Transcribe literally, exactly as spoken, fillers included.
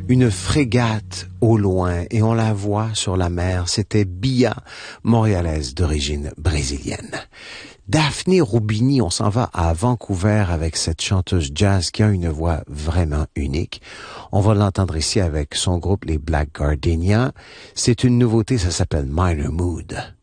une frégate au loin et on la voit sur la mer. C'était Bia, montréalaise d'origine brésilienne. Daphné Roubini, on s'en va à Vancouver avec cette chanteuse jazz qui a une voix vraiment unique. On va l'entendre ici avec son groupe, les Black Gardenia. C'est une nouveauté, ça s'appelle Minor Mood.